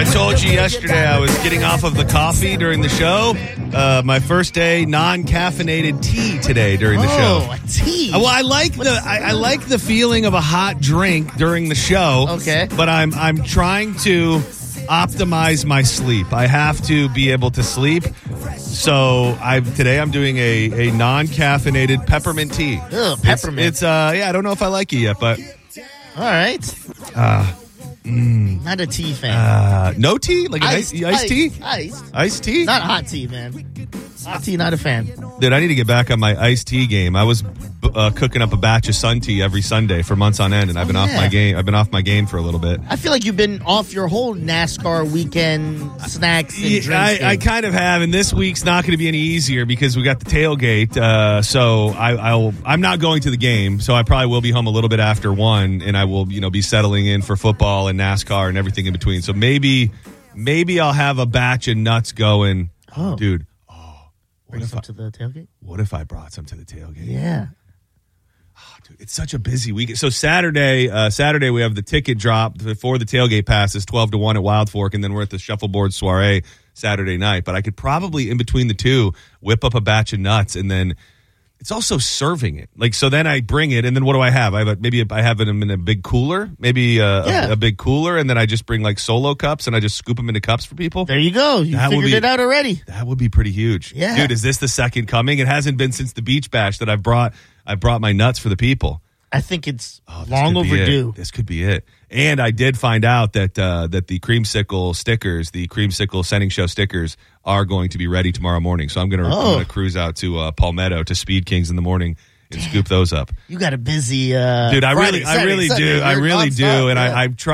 I told you yesterday I was getting off of the coffee during the show. My first day non-caffeinated tea today during the show. Oh, a tea. Well, I like the feeling of a hot drink during the show. Okay. But I'm trying to optimize my sleep. I have to be able to sleep. So today I'm doing a non-caffeinated peppermint tea. Ugh, peppermint. It's I don't know if I like it yet, but all right. Not a tea fan. no tea? Like iced tea? Iced tea? Not hot tea, man. Hot tea, not a fan. Dude, I need to get back on my iced tea game. I was cooking up a batch of Sun Tea every Sunday for months on end, and I've been off my game. I've been off my game for a little bit. I feel like you've been off your whole NASCAR weekend snacks and drinks. I kind of have, and this week's not going to be any easier because we got the tailgate. So I'm not going to the game, so I probably will be home a little bit after 1, and I will be settling in for football and NASCAR and everything in between. So maybe I'll have a batch of nuts going. Oh, dude. Bring some to the tailgate? What if I brought some to the tailgate? Yeah. Oh, dude, it's such a busy weekend. So Saturday we have the ticket drop before the tailgate passes, 12-1 at Wild Fork, and then we're at the Shuffleboard Soiree Saturday night. But I could probably, in between the two, whip up a batch of nuts, and then it's also serving it. Like, so then I bring it, and then what do I have? I have it in a big cooler, maybe a big cooler, and then I just bring like solo cups, and I just scoop them into cups for people. There you go. You figured it out already. That would be pretty huge. Yeah. Dude, is this the second coming? It hasn't been since the beach bash that I brought my nuts for the people. I think it's long overdue. This could be it. And I did find out that the Creamsicle stickers, the Creamsicle Sending Show stickers, are going to be ready tomorrow morning. So I'm going to cruise out to Palmetto to Speed Kings in the morning and scoop those up. You got a busy dude. I really do. And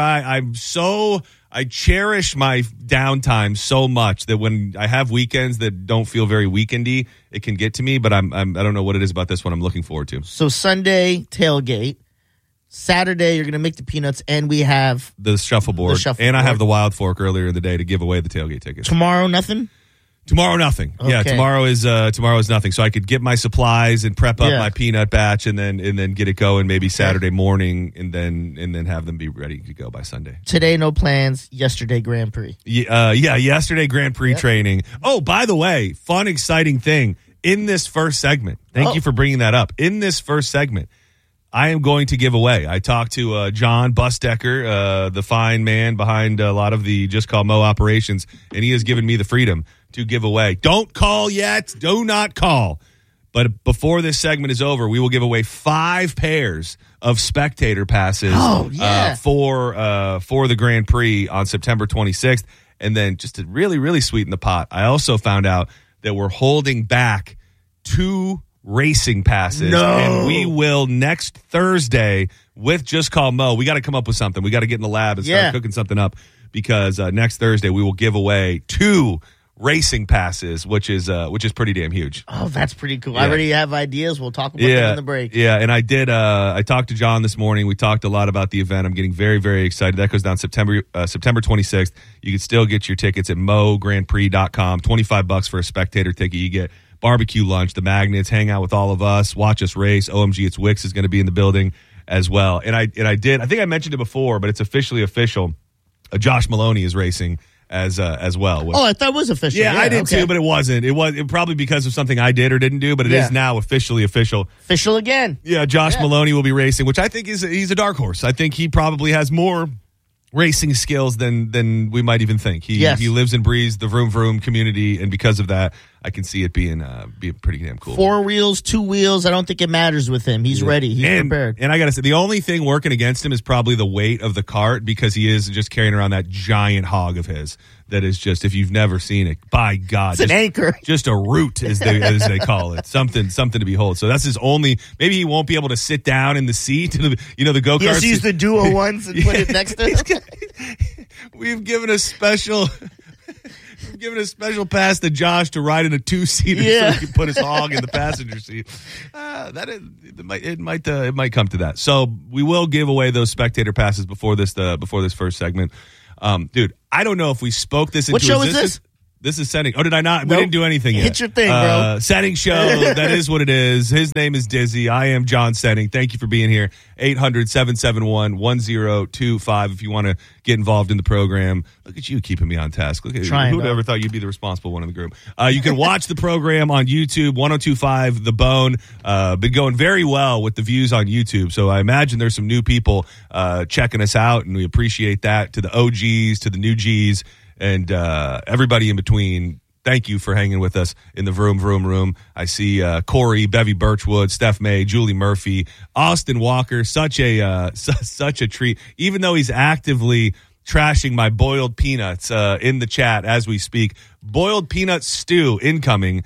yeah. I cherish my downtime so much that when I have weekends that don't feel very weekendy, it can get to me. But I don't know what it is about this one I'm looking forward to. So Sunday tailgate, Saturday you're going to make the peanuts, and we have the shuffleboard, and I have the Wild Fork earlier in the day to give away the tailgate tickets. Tomorrow, nothing. Tomorrow, nothing. Okay. Yeah, tomorrow is nothing. So I could get my supplies and prep up my peanut batch, and then get it going maybe Saturday morning, and then have them be ready to go by Sunday. Today, no plans. Yesterday, Grand Prix. Yesterday Grand Prix training. Oh, by the way, fun, exciting thing in this first segment. Thank you for bringing that up. In this first segment, I am going to give away. I talked to John Busdecker, the fine man behind a lot of the Just Call Mo operations, and he has given me the freedom to give away. Don't call yet. Do not call. But before this segment is over, we will give away 5 pairs of spectator passes for the Grand Prix on September 26th. And then just to really, really sweeten the pot, I also found out that we're holding back 2 racing passes. No. And we will next Thursday with Just Call Mo. We got to come up with something. We got to get in the lab and start cooking something up, because next Thursday we will give away 2 racing passes, which is pretty damn huge. Oh, that's pretty cool. I already have ideas. We'll talk about them in the break. Yeah, and I talked to John this morning. We talked a lot about the event. I'm getting very, very excited. That goes down September 26th. You can still get your tickets at mograndprix.com. $25 for a spectator ticket. You get barbecue lunch, the magnets, hang out with all of us, watch us race. OMG, it's Wix is going to be in the building as well. And I think I mentioned it before, but it's officially official. Josh Maloney is racing as well. I thought it was official. Yeah, I did too, but it wasn't. It probably because of something I did or didn't do, but it is now officially official. Official again. Yeah, Josh Maloney will be racing, which I think he's a dark horse. I think he probably has more racing skills than we might even think. He lives and breathes the vroom vroom community, and because of that, I can see it being pretty damn cool. 4 wheels, 2 wheels, I don't think it matters with him. He's ready. He's prepared. And I got to say, the only thing working against him is probably the weight of the cart, because he is just carrying around that giant hog of his that is just, if you've never seen it, by God. It's an anchor. Just a root, as they call it. Something to behold. So that's his only, maybe he won't be able to sit down in the seat, the go-kart. He has to use the Duo ones and put it next to him. We've given a special pass to Josh to ride in a 2-seater so he can put his hog in the passenger seat. It might come to that. So we will give away those spectator passes before this first segment. Dude, I don't know if we spoke this into existence. What show is this? This is setting. Oh, did I not? Nope. We didn't do anything yet. Hit your thing, bro. Setting show. That is what it is. His name is Dizzy. I am John Setting. Thank you for being here. 800-771-1025 if you want to get involved in the program. Look at you keeping me on task. Look at you. Who'd ever thought you'd be the responsible one in the group? You can watch the program on YouTube, 1025 The Bone. Been going very well with the views on YouTube. So I imagine there's some new people checking us out, and we appreciate that. To the OGs, to the new Gs, and everybody in between, thank you for hanging with us in the room. I see Corey, Bevy Birchwood, Steph May, Julie Murphy, Austin Walker. Such a treat. Even though he's actively trashing my boiled peanuts in the chat as we speak. Boiled peanut stew incoming.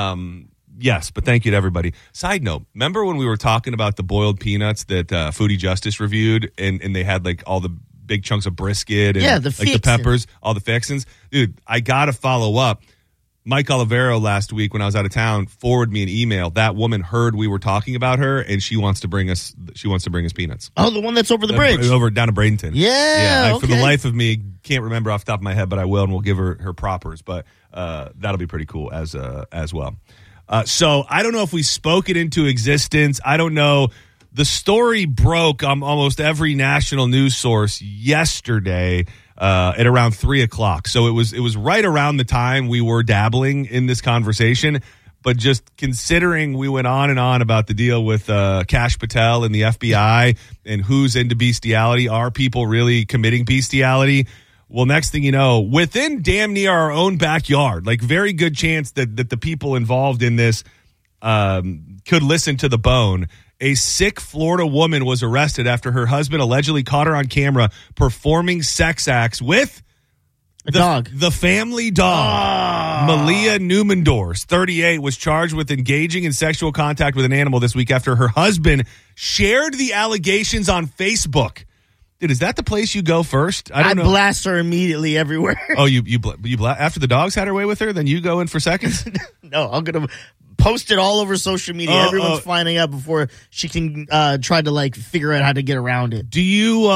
Yes, but thank you to everybody. Side note, remember when we were talking about the boiled peanuts that Foodie Justice reviewed, and they had like all the big chunks of brisket and the peppers, all the fixins? Dude, I got to follow up. Mike Olivero last week when I was out of town forwarded me an email. That woman heard we were talking about her, and she wants to bring us peanuts. Oh, the one that's over the bridge. Over down to Bradenton. Yeah. Okay. For the life of me, can't remember off the top of my head, but I will, and we'll give her propers. But that'll be pretty cool as well. So I don't know if we spoke it into existence. I don't know. The story broke on almost every national news source yesterday at around 3:00. So it was right around the time we were dabbling in this conversation. But just considering we went on and on about the deal with Kash Patel and the FBI and who's into bestiality, are people really committing bestiality? Well, next thing you know, within damn near our own backyard, like very good chance that the people involved in this could listen to The Bone. A sick Florida woman was arrested after her husband allegedly caught her on camera performing sex acts with a dog. The family dog. Malia Newmendorf, 38, was charged with engaging in sexual contact with an animal this week after her husband shared the allegations on Facebook. Dude, is that the place you go first? I don't know. Blast her immediately everywhere. Oh, you after the dogs had her way with her, then you go in for seconds? No, I'm going to post it all over social media. Everyone's finding out before she can try to like figure out how to get around it. Do you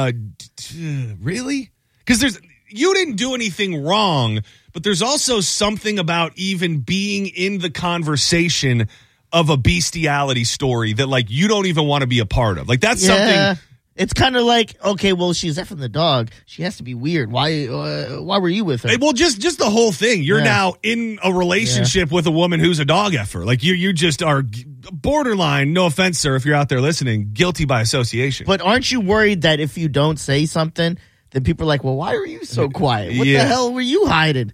really? Because you didn't do anything wrong, but there's also something about even being in the conversation of a bestiality story that like you don't even want to be a part of. Like that's something. It's kind of like, okay, well, she's effing the dog. She has to be weird. Why were you with her? Well, just the whole thing. You're now in a relationship with a woman who's a dog effer. Like you just are borderline, no offense, sir, if you're out there listening, guilty by association. But aren't you worried that if you don't say something, then people are like, well, why are you so quiet? What the hell were you hiding?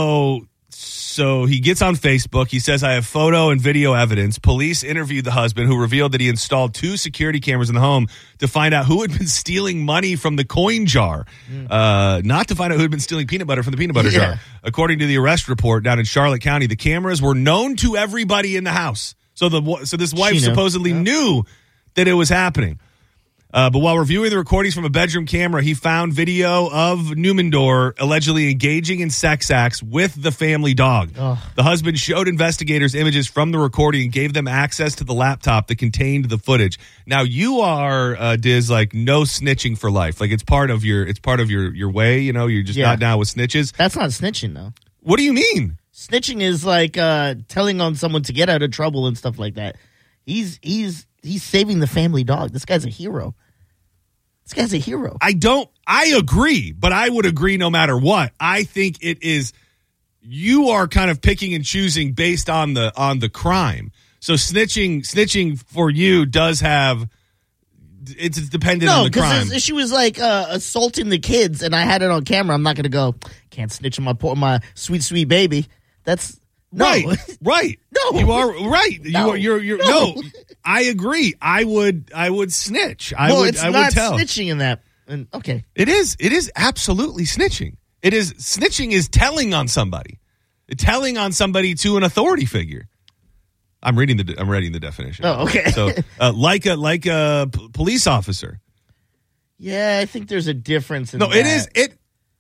So he gets on Facebook. He says, I have photo and video evidence. Police interviewed the husband, who revealed that he installed 2 security cameras in the home to find out who had been stealing money from the coin jar. Not to find out who had been stealing peanut butter from the peanut butter jar. According to the arrest report down in Charlotte County, the cameras were known to everybody in the house. So this wife supposedly knew that it was happening. But while reviewing the recordings from a bedroom camera, he found video of Newmendorf allegedly engaging in sex acts with the family dog. The husband showed investigators images from the recording and gave them access to the laptop that contained the footage. Now you are, Diz, like no snitching for life. Like it's part of your way. You know, you're just not down with snitches. That's not snitching though. What do you mean? Snitching is like telling on someone to get out of trouble and stuff like that. He's saving the family dog. This guy's a hero. I agree, but I would agree no matter what. I think it is, you are kind of picking and choosing based on the crime. So snitching for you does have, it's dependent on the crime. No, because she was like assaulting the kids and I had it on camera. I'm not going to go, can't snitch on my sweet, sweet baby. That's, no. Right. No. You are right. No. You're no. I agree. I would snitch. It's not tell. snitching in that. And okay. It is absolutely snitching. Snitching is telling on somebody. Telling on somebody to an authority figure. I'm reading the definition. Oh, okay. So like a police officer. Yeah, I think there's a difference in that. it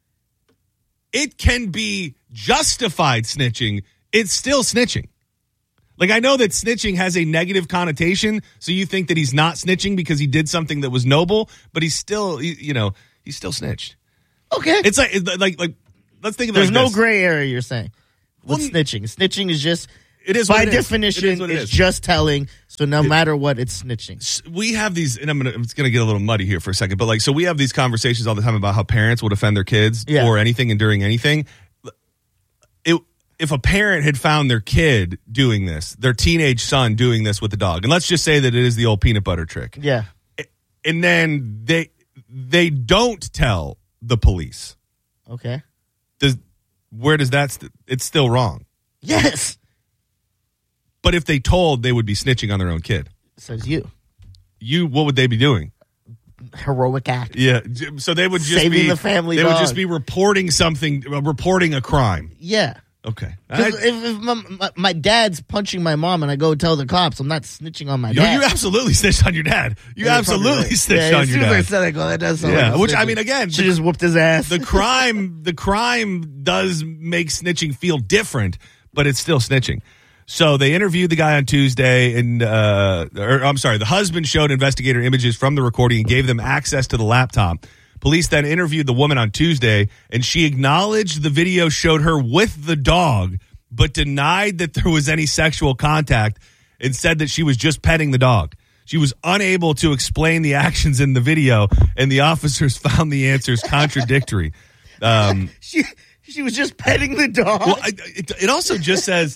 can be justified snitching. It's still snitching. Like, I know that snitching has a negative connotation, so you think that he's not snitching because he did something that was noble, but he's still, he's still snitched. Okay. It's like let's think about There's no this. gray area. You're saying with Well, snitching. Snitching is just It is by what it is. definition. It is what it it's is. just telling. So no matter what, it's snitching. We have these, and it's gonna get a little muddy here for a second, but like, so we have these conversations all the time about how parents will defend their kids Yeah. for anything and during anything. If a parent had found their kid doing this, their teenage son doing this with the dog, and let's just say that it is the old peanut butter trick, Yeah. and then they don't tell the police, Okay. where does that? It's still wrong. Yes. But if they told, they would be snitching on their own kid. Says you. What would they be doing? Heroic act. Yeah, so they would just Saving be the family They would dog. just be reporting something, reporting a crime. Yeah. Okay, 'Cause if my dad's punching my mom and I go tell the cops, I'm not snitching on my dad. you absolutely snitched on your dad. You Yeah, absolutely probably right. snitched on as your soon as I dad. said it, I go, that does sound Yeah, like which, I snitching. mean, again, She just whooped his ass. the crime does make snitching feel different, but it's still snitching. So they interviewed the guy on Tuesday, and the husband showed investigator images from the recording and gave them access to the laptop. Police then interviewed the woman on Tuesday, and she acknowledged the video showed her with the dog, but denied that there was any sexual contact and said that she was just petting the dog. She was unable to explain the actions in the video, and the officers found the answers contradictory. She was just petting the dog. Well, it also just says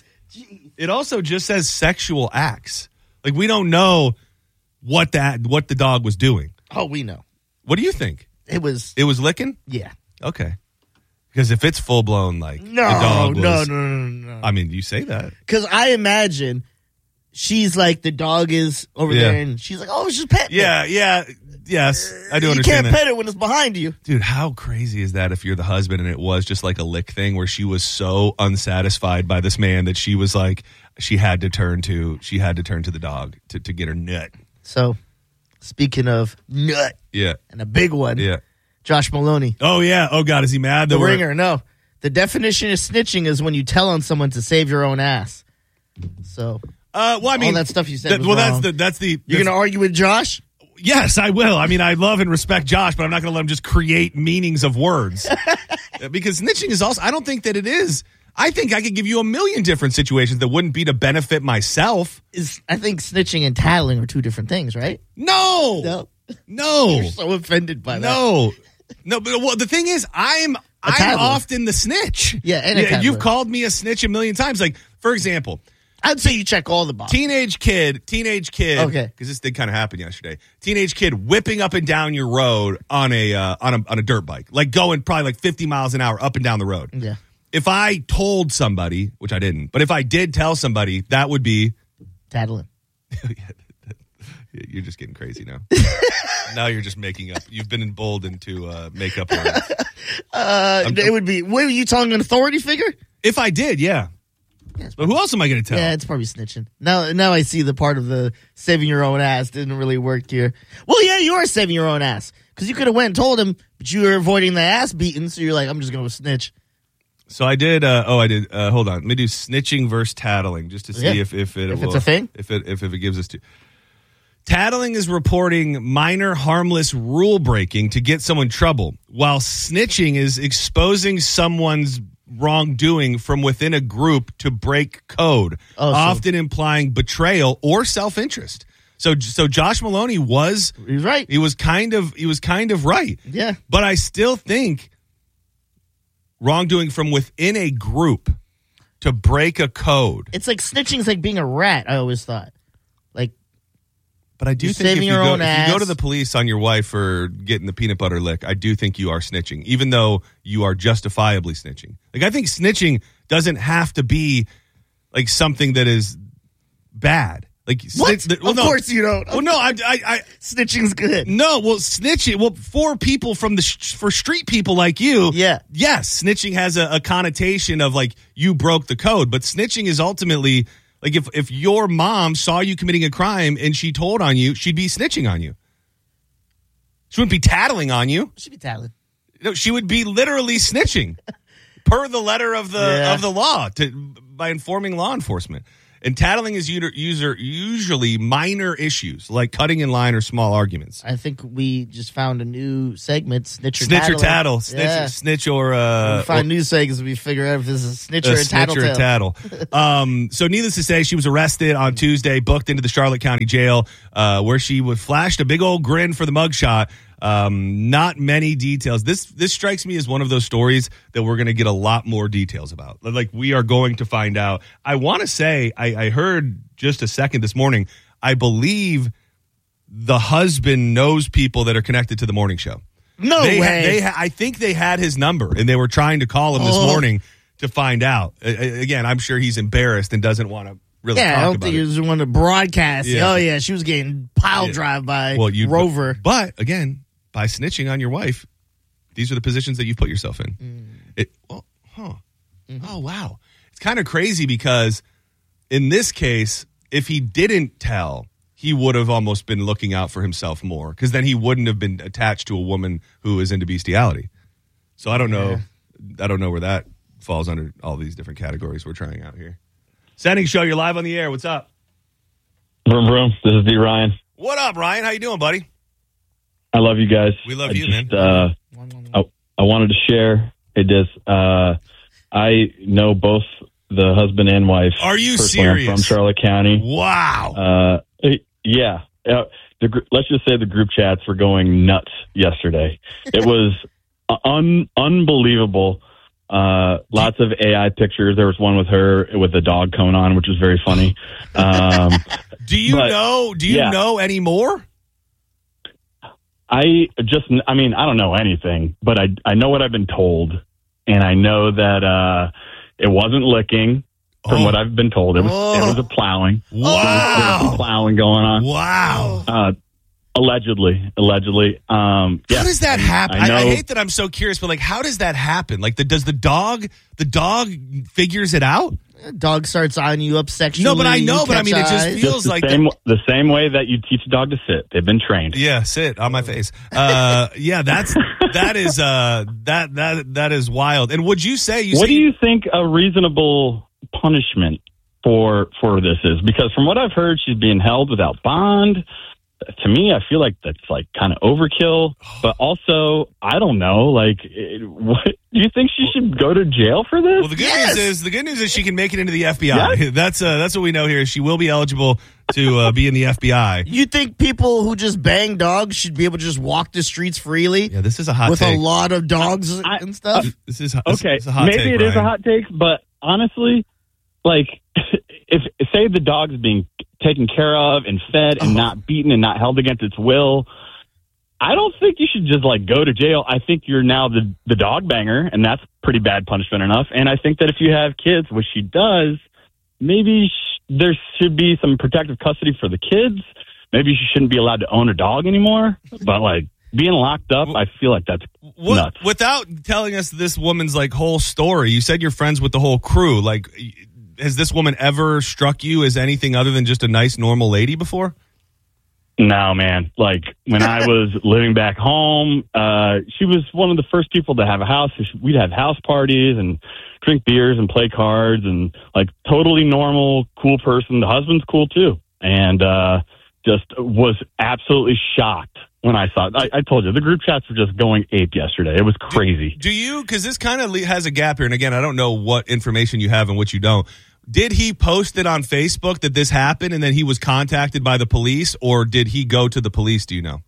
sexual acts. Like, we don't know what the dog was doing. Oh, we know. What do you think? It was. It was licking? Yeah. Okay. Because if it's full blown, like No, the dog was, no. I mean, you say that. Because I imagine she's like, the dog is over Yeah. there, and she's like, oh, it's just petting it. Yeah. Yes, I do You understand can't that. pet it when it's behind you. Dude, how crazy is that if you're the husband and it was just like a lick thing where she was so unsatisfied by this man that she was like, she had to turn to the dog to get her nut. So, speaking of nut Yeah. and a big one, Yeah. Josh Maloney, Oh, yeah. Oh, God. Is he mad? the ringer. No, the definition of snitching is when you tell on someone to save your own ass. So, Well, I mean, all that stuff you said was well, wrong. that's the. You're going to argue with Josh? Yes, I will. I mean, I love and respect Josh, but I'm not going to let him just create meanings of words. Because snitching is also, I don't think that it is. I think I could give you a million different situations that wouldn't be to benefit myself. I think snitching and tattling are two different things, right? No. You're so offended by that. No. But well, the thing is, I'm tattler. often the snitch. Yeah, and a tattler. You've called me a snitch a million times. Like, for example, I'd say you check all the boxes. Teenage kid. Okay. Because this did kind of happen yesterday. Teenage kid whipping up and down your road on a dirt bike, like going probably like 50 miles an hour up and down the road. Yeah. If I told somebody, which I didn't, but if I did tell somebody, that would be Tattling. You're just getting crazy now. Now you're just making up. You've been emboldened to make up words. It would be. What, were you telling an authority figure? If I did, yeah. But who else am I going to tell? Yeah, it's probably snitching. Now I see the part of the saving your own ass didn't really work here. Well, yeah, you are saving your own ass because you could have went and told him, but you were avoiding the ass beating. So you're like, I'm just going to snitch. So I did. I did. Hold on. Let me do snitching versus tattling just to see Yeah. if If it's a thing? If it gives us to. Tattling is reporting minor harmless rule breaking to get someone in trouble, while snitching is exposing someone's wrongdoing from within a group to break code, often implying betrayal or self-interest. So Josh Maloney was He's right. He was kind of right. Yeah. But I still think wrongdoing from within a group to break a code. It's like snitching's like being a rat. I always thought. Like, But I do You're think if saving you, your go, own if you go to ass. the police on your wife for getting the peanut butter lick, I do think you are snitching, even though you are justifiably snitching. Like, I think snitching doesn't have to be like something that is bad. Like, what? Of course you don't. Well, no, I Snitching's good. no. Well, snitching. Well, for people for street people like you, Yeah. yes, snitching has a connotation of like you broke the code, but snitching is ultimately. Like, if your mom saw you committing a crime and she told on you, she'd be snitching on you. She wouldn't be tattling on you. Should be tattling. No, she would be literally snitching per the letter of the law by informing law enforcement. And tattling is usually minor issues like cutting in line or small arguments. I think we just found a new segment, Snitch or Snitch or tattle. Snitch or... we find new segments, we figure out if this is a snitch or a tattle. Snitch or a tattle. So needless to say, she was arrested on Tuesday, booked into the Charlotte County Jail, where she flashed a big old grin for the mugshot. Not many details. This strikes me as one of those stories that we're going to get a lot more details about. Like, we are going to find out. I want to say, I heard just a second this morning, I believe the husband knows people that are connected to the morning show. No way. I think they had his number, and they were trying to call him this morning to find out. Again, I'm sure he's embarrassed and doesn't want to really talk about it. I don't think he was want to broadcast. Yeah. Oh, yeah, she was getting pile drive by Rover. But, again, by snitching on your wife, these are the positions that you've put yourself in. Oh, wow. It's kind of crazy because in this case, if he didn't tell, he would have almost been looking out for himself more, because then he wouldn't have been attached to a woman who is into bestiality. So I don't know. I don't know where that falls under all these different categories we're trying out here. Sending show, you're live on the air. What's up? Vroom, vroom. This is D. Ryan. What up, Ryan? How you doing, buddy? I love you guys. We love you, man. I wanted to share. I know both the husband and wife. Are you personally. serious? I'm from Charlotte County. Wow. Yeah. Let's just say the group chats were going nuts yesterday. It was unbelievable. Lots of AI pictures. There was one with her with a dog cone on, which was very funny. Do you know any more? I don't know anything, but I know what I've been told, and I know that it wasn't licking. From what I've been told, it was a plowing. Wow, there was some plowing going on. Wow. Allegedly. How does that happen? I hate that I'm so curious, but like, how does that happen? Like, does the dog figures it out? Dog starts eyeing you up sexually. No, but I know, but I mean, it just feels the like the same way that you teach a dog to sit. They've been trained. Yeah, sit on my face. That is wild. And would you say what do you think a reasonable punishment for this is? Because from what I've heard, she's being held without bond. To me, I feel like that's like kind of overkill, but also, I don't know, like, what do you think she should go to jail for this? Well, the good news is she can make it into the FBI. Yes. That's what we know here. She will be eligible to be in the FBI. You think people who just bang dogs should be able to just walk the streets freely? Yeah, this is a hot with take. A lot of dogs and stuff. This is a hot maybe take, it Brian. is a hot take, but honestly, like, if say the dog's being taken care of and fed and not beaten and not held against its will, I don't think you should just like go to jail. I think you're now the dog banger, and that's pretty bad punishment enough. And I think that if you have kids, which she does, maybe there should be some protective custody for the kids. Maybe she shouldn't be allowed to own a dog anymore. But like being locked up, I feel like that's nuts. Without telling us this woman's like whole story, you said you're friends with the whole crew. Like, has this woman ever struck you as anything other than just a nice, normal lady before? No, man. Like, when I was living back home, she was one of the first people to have a house. We'd have house parties and drink beers and play cards, and, like, totally normal, cool person. The husband's cool, too. And just was absolutely shocked when I saw it. I told you, the group chats were just going ape yesterday. It was crazy. Do you, because this kind of has a gap here, and again, I don't know what information you have and what you don't. Did he post it on Facebook that this happened and then he was contacted by the police, or did he go to the police? Do you know?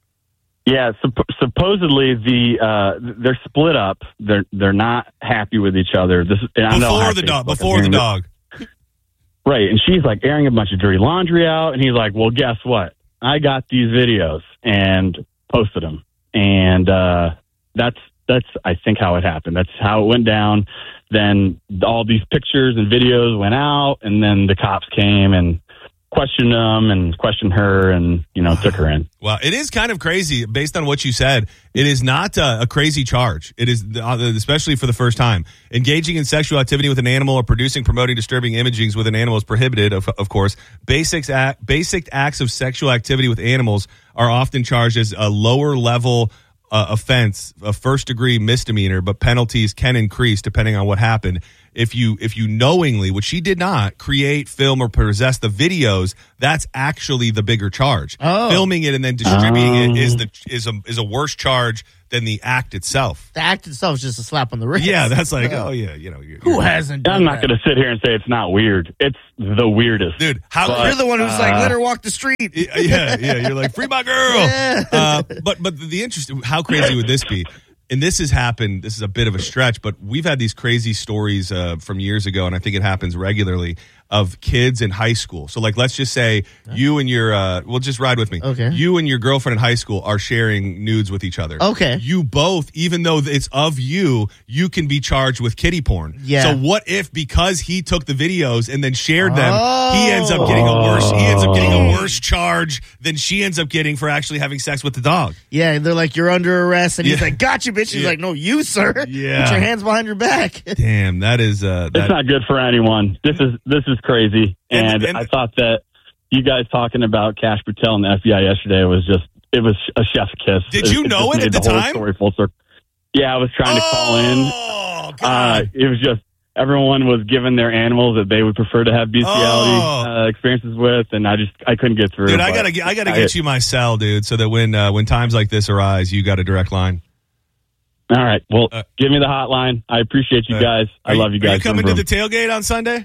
Yeah, supposedly they're split up. They're not happy with each other. Before the dog. Right, and she's like airing a bunch of dirty laundry out, and he's like, well, guess what? I got these videos and posted them. And that's I think how it happened. That's how it went down. Then all these pictures and videos went out, and then the cops came and questioned them and questioned her and, took her in. Well, it is kind of crazy based on what you said. It is not a crazy charge. It is, especially for the first time. Engaging in sexual activity with an animal or producing, promoting disturbing images with an animal is prohibited, of course. Basic acts of sexual activity with animals are often charged as a lower level offense, a first-degree misdemeanor, but penalties can increase depending on what happened. If you knowingly, which she did not, create, film, or possess the videos, that's actually the bigger charge. Oh. Filming it and then distributing it is a worse charge than the act itself. The act itself is just a slap on the wrist. Yeah, that's like, Oh. Who hasn't done I'm not that? going to sit here and say it's not weird. It's the weirdest. dude? How You're the one who's like, let her walk the street. yeah, you're like, free my girl. Yeah. But the interesting, how crazy would this be? And this has happened. This is a bit of a stretch, but we've had these crazy stories from years ago, and I think it happens regularly, of kids in high school. So, like, let's just say you and your, well, just ride with me. Okay. You and your girlfriend in high school are sharing nudes with each other. Okay. You both, even though it's of you, you can be charged with kiddie porn. Yeah. So what if because he took the videos and then shared them, Oh. he ends up getting a worse charge than she ends up getting for actually having sex with the dog? Yeah, they're like, you're under arrest. And he's Yeah. like, gotcha, bitch. She's Yeah. like, no, you, sir. Yeah. Put your hands behind your back. Damn, that is It's not good for anyone. This is crazy. And- And I thought that you guys talking about Kash Patel and the FBI yesterday was a chef's kiss. Did you know just it at made the whole time? Story full circle. Yeah, I was trying to call in. Oh, God. It was just everyone was given their animals that they would prefer to have bestiality experiences with, and I couldn't get through. Dude, but I gotta get you my cell, dude, so that when times like this arise, you got a direct line. All right, well, give me the hotline. I appreciate you guys. I love you guys. Are you coming to the tailgate on Sunday?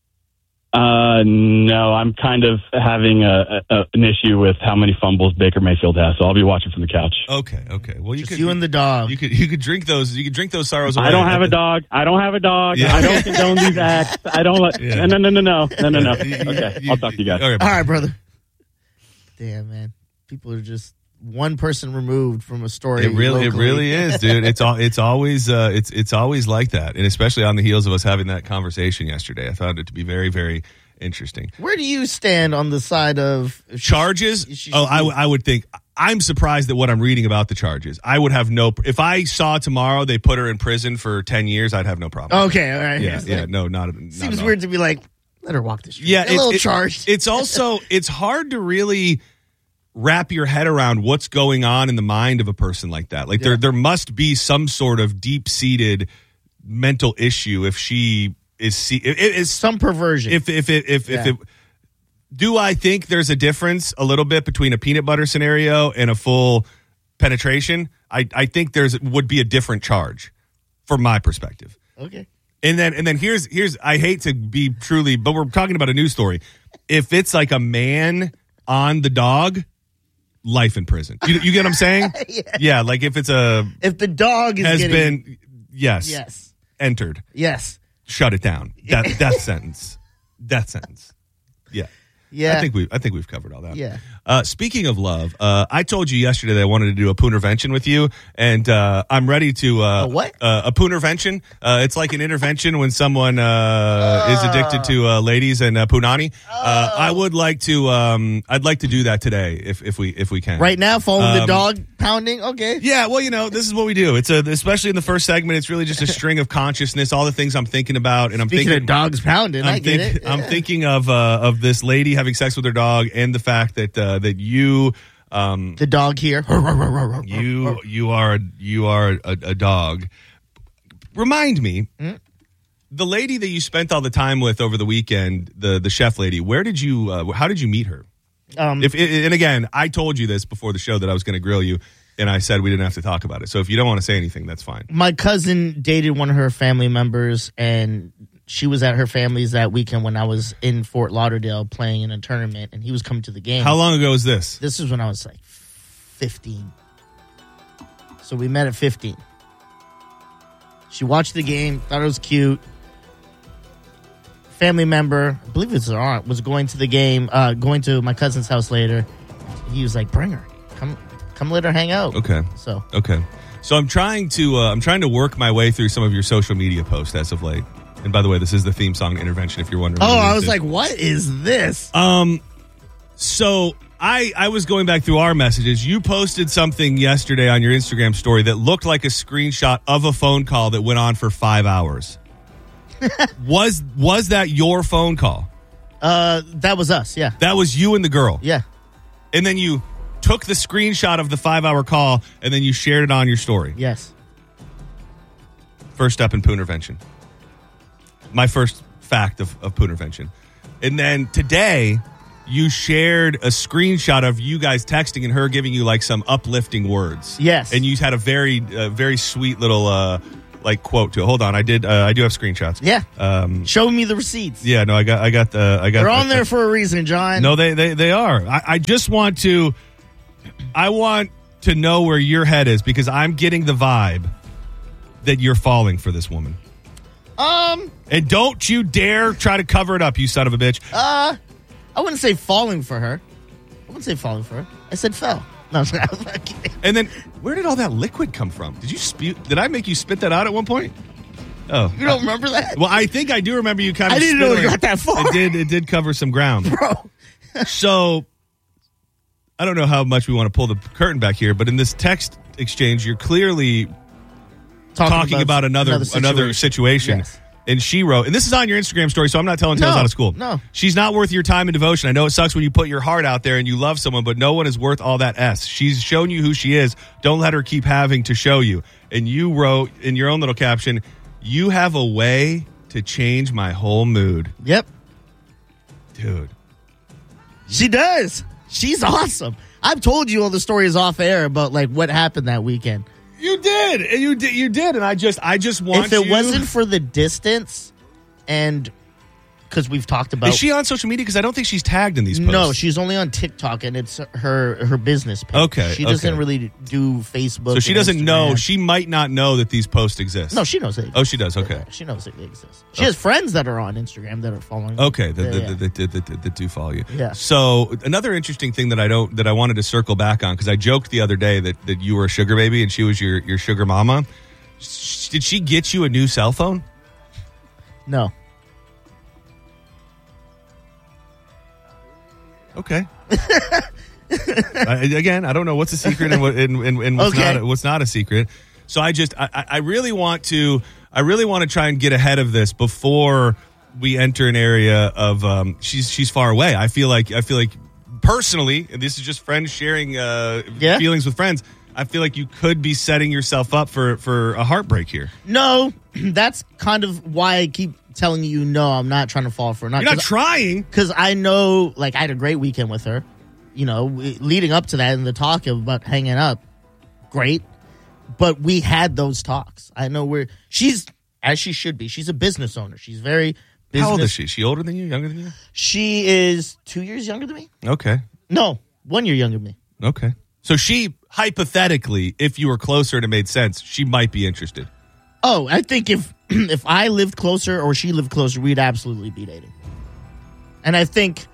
No, I'm kind of having an issue with how many fumbles Baker Mayfield has, so I'll be watching from the couch. Okay. Well, Just you and the dog. You could drink those. You could drink those sorrows away. I don't have a dog. Yeah. I don't condone these acts. I don't let. Yeah. No. Okay, I'll talk to you guys. All right, All right, brother. Damn, man. People are just one person removed from a story. It really locally. is, dude. It's always like that, and especially on the heels of us having that conversation yesterday. I found it to be very, very interesting. Where do you stand on the side of Charges? I would think. I'm surprised at what I'm reading about the charges. I would have if I saw tomorrow they put her in prison for 10 years, I'd have no problem. Okay, all right. Yeah, no, not Seems at all. weird to be like, let her walk the street. Yeah, a little charged. It's also it's hard to really wrap your head around what's going on in the mind of a person like that. Like there must be some sort of deep-seated mental issue if she is some perversion. Do I think there's a difference a little bit between a peanut butter scenario and a full penetration? I think would be a different charge from my perspective. Okay. And then here's I hate to be truly, but we're talking about a news story. If it's like a man on the dog, life in prison. You get what I'm saying? Yeah, like if the dog is been yes entered, yes, shut it down. Death sentence. Yeah. yeah. I think we've covered all that. Yeah. Speaking of love, I told you yesterday that I wanted to do a poonervention with you, and I'm ready to A what? A poonervention. It's like an intervention when someone is addicted to ladies and punani. I would like to. I'd like to do that today if we can. Right now, following the dog pounding. Okay. Yeah, well, this is what we do. It's especially in the first segment. It's really just a string of consciousness, all the things I'm thinking about, and I'm Speaking thinking of dogs pounding, I get it. I'm thinking of this lady having sex with her dog, and the fact that you the dog here. you are a dog. Remind me, the lady that you spent all the time with over the weekend, the chef lady. Where did you? How did you meet her? And again, I told you this before the show that I was going to grill you, and I said we didn't have to talk about it. So if you don't want to say anything, that's fine. My cousin dated one of her family members, and she was at her family's that weekend when I was in Fort Lauderdale playing in a tournament, and he was coming to the game. How long ago was this? This is when I was like 15. So we met at 15. She watched the game, thought it was cute. Family member, I believe it's her aunt, was going to the game, going to my cousin's house later. He was like, "Bring her, come, let her hang out." Okay. So I'm trying to work my way through some of your social media posts as of late. And by the way, this is the theme song Intervention. If you're wondering. Oh, I was like, "What is this?" So I was going back through our messages. You posted something yesterday on your Instagram story that looked like a screenshot of a phone call that went on for 5 hours. Was that your phone call? That was us. Yeah. That was you and the girl. Yeah. And then you took the screenshot of the 5-hour call, and then you shared it on your story. Yes. First step in Poonervention. My first fact of Poonervention. And then today, you shared a screenshot of you guys texting and her giving you like some uplifting words. Yes. And you had a very, very sweet little like quote to it. Hold on, I do have screenshots. Yeah. Show me the receipts. Yeah, no, I got. They're on there for a reason, John. No, they are. I just want to. I want to know where your head is because I'm getting the vibe that you're falling for this woman. And don't you dare try to cover it up, you son of a bitch. I wouldn't say falling for her. I said fell. No, I'm kidding. And then, where did all that liquid come from? Did I make you spit that out at one point? Oh, You don't remember that? well, I think I do remember you kind of. I didn't know you got that far. It did cover some ground, Bro. So, I don't know how much we want to pull the curtain back here, but in this text exchange, you're clearly talking about another situation. Yes. And she wrote, and this is on your Instagram story, so I'm not telling tales out of school. No. She's not worth your time and devotion. I know it sucks when you put your heart out there and you love someone, but no one is worth all that S. She's shown you who she is. Don't let her keep having to show you. And you wrote in your own little caption, you have a way to change my whole mood. Yep. Dude. She does. She's awesome. I've told you all the stories off air about like what happened that weekend. You did. And you did. And I just want if it wasn't for the distance and because we've talked about. Is she on social media? Because I don't think she's tagged in these posts. No, she's only on TikTok and it's her business page. Okay. She doesn't really do Facebook. So she doesn't Instagram. know. She might not know that these posts exist. No, she knows it. Oh, she does. Okay. She knows it exists. She has friends that are on Instagram that are following. Okay, her. that do follow you. Yeah. So another interesting thing that I wanted to circle back on because I joked the other day that you were a sugar baby and she was your sugar mama. Did she get you a new cell phone? No. Okay. Again, I don't know what's a secret and what's not a secret. So I really want to try and get ahead of this before we enter an area of she's far away. I feel like personally, and this is just friends sharing feelings with friends. I feel like you could be setting yourself up for a heartbreak here. No, that's kind of why I keep telling you no, I'm not trying to fall for her. You're not trying. Because I know, like, I had a great weekend with her. You know, leading up to that and the talk about hanging up, great. But we had those talks. I know she's, as she should be, she's a business owner. She's very business. How old is she? Is she older than you, younger than you? She is 2 years younger than me. Okay. No, 1 year younger than me. Okay. So she, hypothetically, if you were closer and it made sense, she might be interested. Oh, I think if I lived closer or she lived closer, we'd absolutely be dating. And I think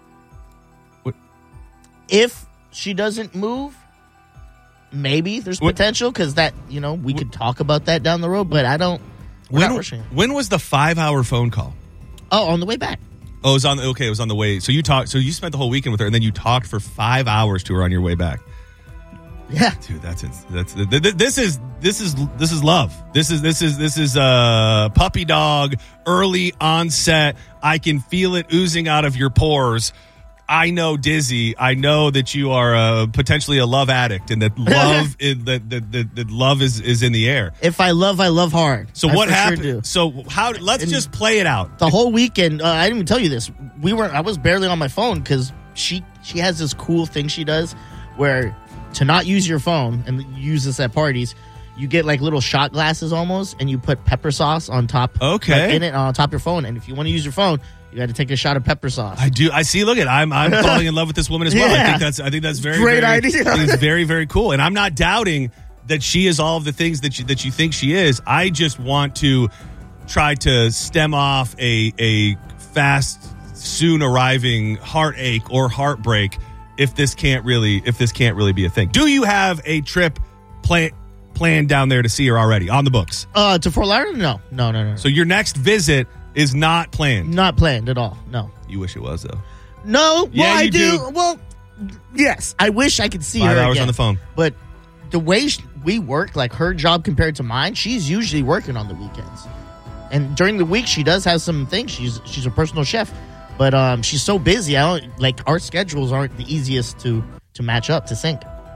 if she doesn't move, maybe there's potential because that, you know, we could talk about that down the road, but I don't. When was the 5-hour phone call? Oh, on the way back. Oh, it was on the way. So you spent the whole weekend with her and then you talked for 5 hours to her on your way back. Yeah, dude, this is love. This is puppy dog, early onset. I can feel it oozing out of your pores. I know, Dizzy. I know that you are potentially a love addict, and that love that love is in the air. If I love hard. So what happened? Sure so let's just play it out. The whole weekend, I didn't even tell you this. I was barely on my phone because she has this cool thing she does where. To not use your phone, and use this at parties, you get like little shot glasses almost, and you put pepper sauce on top. Okay. Like, in it on top of your phone, and if you want to use your phone, you got to take a shot of pepper sauce. I do. I see. Look at I'm falling in love with this woman as well. Yeah. I think that's very great very, idea. I think it's very very cool, and I'm not doubting that she is all of the things that you think she is. I just want to try to stem off a fast, soon arriving heartache or heartbreak. If this can't really be a thing. Do you have a trip planned down there to see her already on the books? To Fort Lauderdale? No. So your next visit is not planned? Not planned at all, no. You wish it was, though. No, yeah, well, I do. do. Well, yes. I wish I could see her 5 hours again. on the phone. But the way we work, like her job compared to mine, she's usually working on the weekends. And during the week, she does have some things. She's a personal chef. But she's so busy. Our schedules aren't the easiest to match up, to sync.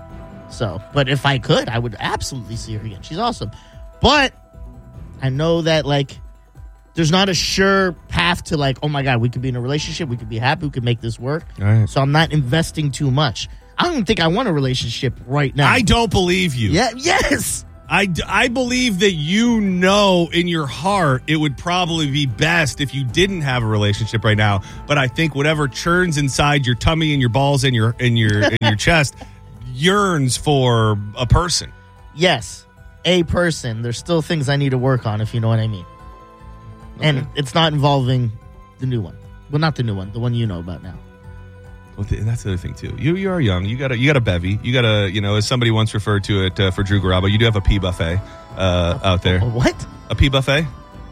So, but if I could, I would absolutely see her again. She's awesome. But I know that, like, there's not a sure path to, like, oh my God, we could be in a relationship, we could be happy, we could make this work. Right. So I'm not investing too much. I don't even think I want a relationship right now. I don't believe you. Yeah. Yes. I believe that you know in your heart it would probably be best if you didn't have a relationship right now. But I think whatever churns inside your tummy and your balls and your in your chest yearns for a person. Yes, a person. There's still things I need to work on, if you know what I mean. Okay. And it's not involving the new one. Well, not the new one, the one you know about now. Well, and that's the other thing too. You are young. You got a bevy. You got a, as somebody once referred to it for Drew Garabo, you do have a pea buffet out there. A what? A pea buffet.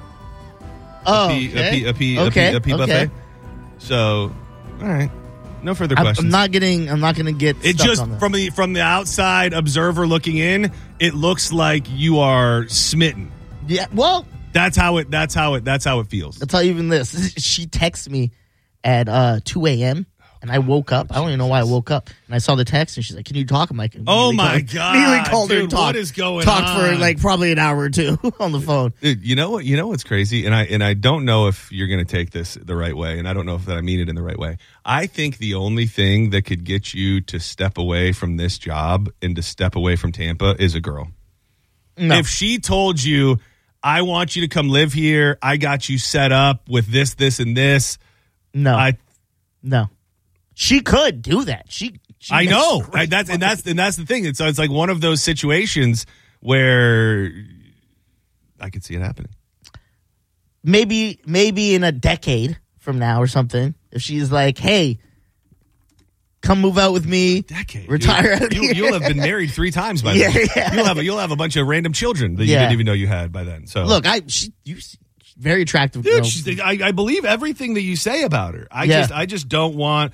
Oh, a pea buffet. So, all right. No further questions. I'm not gonna get. It stuck just on that. from the outside observer looking in, it looks like you are smitten. Yeah. Well, that's how it feels. I'll tell you even this. She texted me at 2 a.m. and I woke up. I don't even know why I woke up. And I saw the text, and she's like, "Can you talk?" I'm like, "Oh my God!" Immediately called her and Dude, talked. what is going talked on? for like probably an hour or two on the phone. Dude, you know what's crazy, and I don't know if you're going to take this the right way, and I don't know if that I mean it in the right way. I think the only thing that could get you to step away from this job and to step away from Tampa is a girl. No. If she told you, "I want you to come live here. I got you set up with this, and this." No. No. She could do that. She I know. That's the thing. It's like one of those situations where I could see it happening. Maybe in a decade from now or something, if she's like, "Hey, come move out with me." Decade. Retire out here. You'll have been married 3 times by then. Yeah. You'll have a bunch of random children that you didn't even know you had by then. So look, she's very attractive girl. Dude, I believe everything that you say about her. I just don't want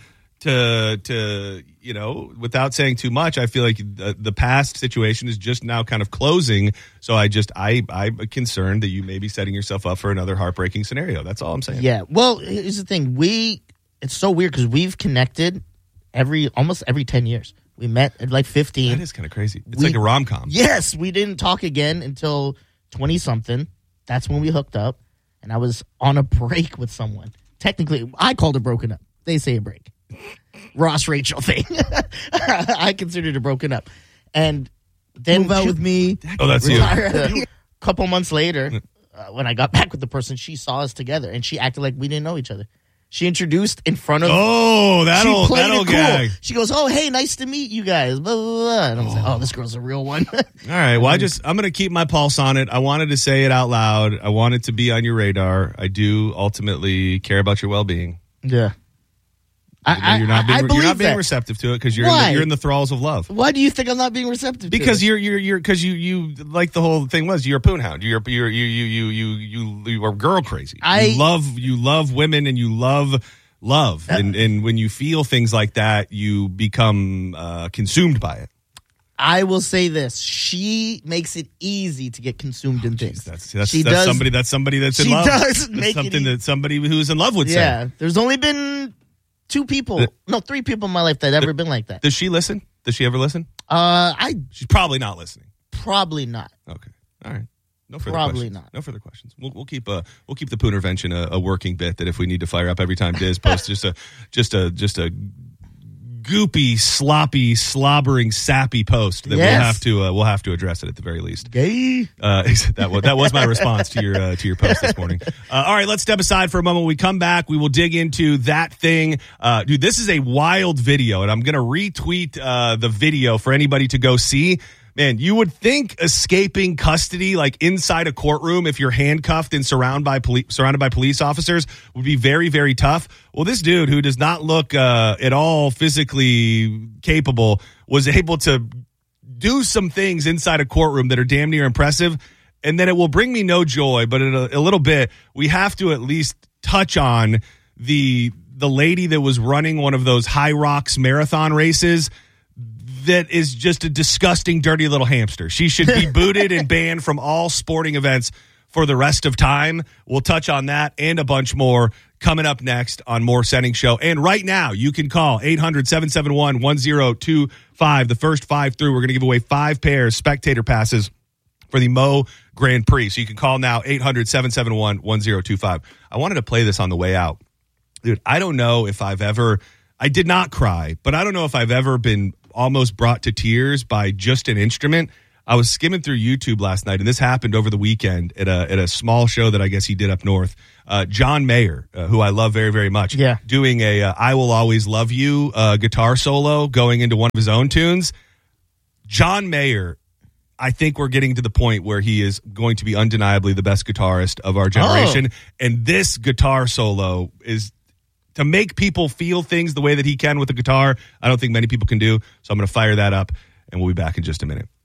to without saying too much. I feel like the past situation is just now kind of closing. So I'm concerned that you may be setting yourself up for another heartbreaking scenario. That's all I'm saying. Yeah. Well, here's the thing. It's so weird because we've connected almost every 10 years. We met at like 15. That is kind of crazy. It's like a rom-com. Yes. We didn't talk again until 20-something. That's when we hooked up. And I was on a break with someone. Technically, I called it broken up. They say a break. Ross Rachel thing. I considered it broken up. And then move out with me. Oh, that's you. A couple months later, when I got back with the person, she saw us together. And she acted like we didn't know each other. She introduced in front of. Oh, that'll gag. She goes, "Oh, hey, nice to meet you guys." Blah, blah, blah. And I was like, "Oh, this girl's a real one." All right. Well, I'm going to keep my pulse on it. I wanted to say it out loud. I want it to be on your radar. I do ultimately care about your well-being. Yeah. You're not being that. receptive to it because you're in the thralls of love. Why do you think I'm not being receptive? Because to it? you're because you like the whole thing was you're a poon hound. You are girl crazy. You love women and you love and when you feel things like that, you become consumed by it. I will say this: she makes it easy to get consumed in things. That's somebody that's in love. Does that's something that somebody who's in love would say. Yeah, there's only been 3 people in my life that ever been like that. Does she listen? Does she ever listen? She's probably not listening. Probably not. Okay. All right. No further Probably questions. not. No further questions. We'll keep the Poonervention a working bit that if we need to fire up every time Diz posts just a goopy, sloppy, slobbering, sappy post that we'll have to address it at the very least. Gay. That was my response to your post this morning. All right, let's step aside for a moment. When we come back, we will dig into that thing. Dude, this is a wild video, and I'm going to retweet the video for anybody to go see. Man, you would think escaping custody, like inside a courtroom, if you're handcuffed and surrounded by police officers, would be very, very tough. Well, this dude who does not look at all physically capable was able to do some things inside a courtroom that are damn near impressive. And then it will bring me no joy, but in a little bit, we have to at least touch on the lady that was running one of those High Rocks marathon races. That is just a disgusting, dirty little hamster. She should be booted and banned from all sporting events for the rest of time. We'll touch on that and a bunch more coming up next on More Setting Show. And right now, you can call 800-771-1025. The first 5 through, we're going to give away 5 pairs spectator passes for the Mo Grand Prix. So you can call now, 800-771-1025. I wanted to play this on the way out. Dude, I don't know if I did not cry, but I don't know if I've ever been almost brought to tears by just an instrument. I was skimming through YouTube last night, and this happened over the weekend at a small show that I guess he did up north. John Mayer, who I love very, very much, doing a I Will Always Love You guitar solo going into one of his own tunes. John Mayer, I think we're getting to the point where he is going to be undeniably the best guitarist of our generation. And this guitar solo is to make people feel things the way that he can with the guitar. I don't think many people can do. So I'm going to fire that up, and we'll be back in just a minute.